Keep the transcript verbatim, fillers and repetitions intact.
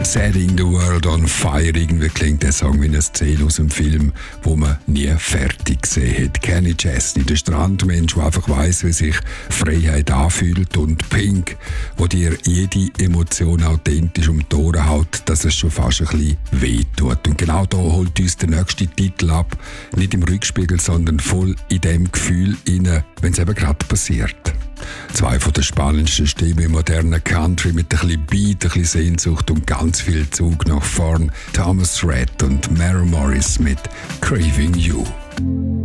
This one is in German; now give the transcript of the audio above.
Setting the World on Fire. Irgendwie klingt der Song wie eine Szene aus einem Film, wo man nie fertig gesehen hat. Kenny Chesney, der Strandmensch, der einfach weiss, wie sich Freiheit anfühlt, und Pink, wo dir jede Emotion authentisch um die Ohren haut, dass es schon fast ein bisschen wehtut. Und genau da holt uns der nächste Titel ab. Nicht im Rückspiegel, sondern voll in dem Gefühl inne, wenn es eben gerade passiert. Zwei von den spannendsten Stimmen im modernen Country mit ein bisschen Beat, ein bisschen Sehnsucht und ganz viel Zug nach vorn. Thomas Rhett und Maren Morris mit Craving You.